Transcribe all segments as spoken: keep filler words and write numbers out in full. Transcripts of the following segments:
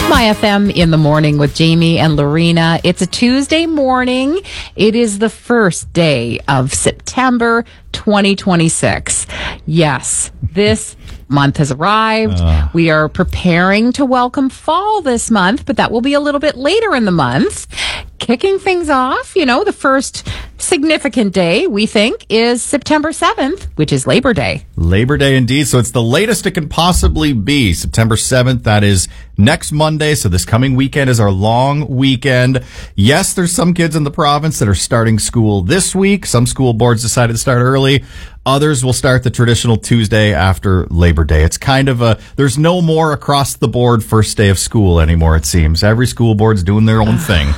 My F M in the morning with Jamie and Lorena. It's a Tuesday morning. It is the first day of September twenty twenty-six. Yes, this month has arrived. Uh. We are preparing to welcome fall this month, but that will be a little bit later in the month. Kicking things off, you know, the first significant day, we think, is September seventh, which is Labor Day. Labor Day indeed. So it's the latest it can possibly be. September seventh, that is next Monday. So this coming weekend is our long weekend. Yes, there's some kids in the province that are starting school this week. Some school boards decided to start early. Others will start the traditional Tuesday after Labor Day. It's kind of a, there's no more across the board first day of school anymore, it seems. Every school board's doing their own thing.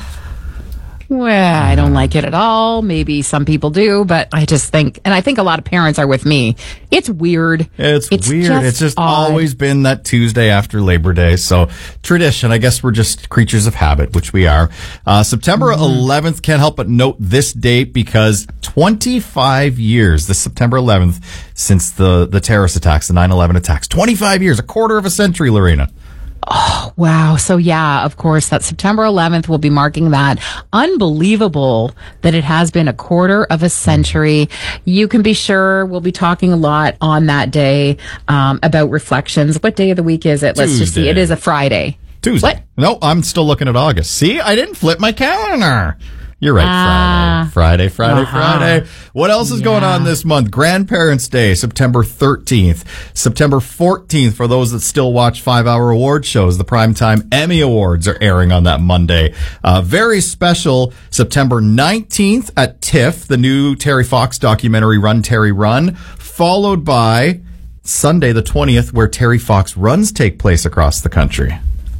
Well, I don't like it at all. Maybe some people do, but I just think, and I think a lot of parents are with me, it's weird. It's, it's weird. Just it's just odd. Always been that Tuesday after Labor Day. So tradition, I guess we're just creatures of habit, which we are. Uh, September mm-hmm. eleventh, can't help but note this date because twenty-five years, this September eleventh, since the, the terrorist attacks, the nine eleven attacks. twenty-five years, a quarter of a century, Lorena. Oh, wow. So, yeah, of course, that September eleventh will be marking that. Unbelievable that it has been a quarter of a century. You can be sure we'll be talking a lot on that day um, about reflections. What day of the week is it? Let's Tuesday. just see. It is a Friday. Tuesday. What? No, I'm still looking at August. See, I didn't flip my calendar. You're right, uh, Friday. Friday, Friday, uh-huh. Friday. What else is yeah. going on this month? Grandparents' Day, September thirteenth. September fourteenth, for those that still watch five-hour award shows, the Primetime Emmy Awards are airing on that Monday. Uh, very special, September nineteenth at TIFF, the new Terry Fox documentary, Run, Terry, Run, followed by Sunday the twentieth, where Terry Fox runs take place across the country.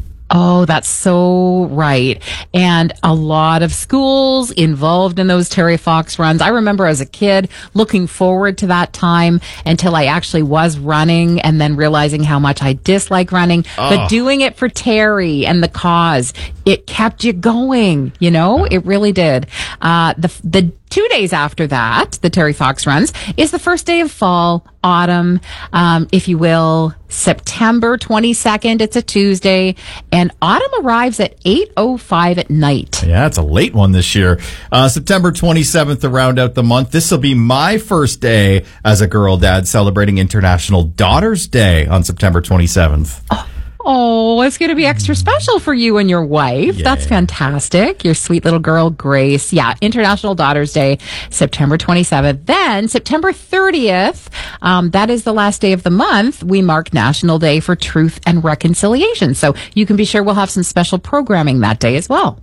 Oh, that's so right. And a lot of schools involved in those Terry Fox runs. I remember as a kid looking forward to that time until I actually was running and then realizing how much I dislike running. Oh. But doing it for Terry and the cause, it kept you going, you know? It really did. Uh, the, the two days after that, the Terry Fox runs, is the first day of fall, autumn, um, if you will. September twenty-second, it's a Tuesday, and autumn arrives at eight oh five at night. Yeah, it's a late one this year. Uh, September twenty-seventh to round out the month. This will be my first day as a girl dad celebrating International Daughters Day on September twenty-seventh. Oh. Oh, it's going to be extra special for you and your wife. Yeah. That's fantastic. Your sweet little girl, Grace. Yeah, International Daughters Day, September twenty-seventh. Then, September thirtieth, um, that is the last day of the month, we mark National Day for Truth and Reconciliation. So you can be sure we'll have some special programming that day as well.